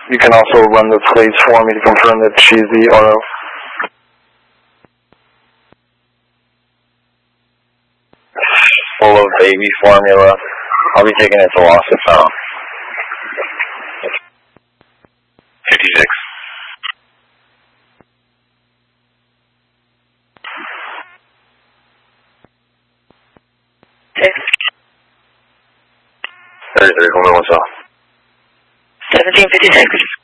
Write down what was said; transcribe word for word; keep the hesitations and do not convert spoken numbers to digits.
You can also run the plates for me to confirm that she's the auto. Full of baby formula. I'll be taking it to Lawson Town. fifty-six. Six. thirty-three, hold on, what's up? seventeen fifty-six.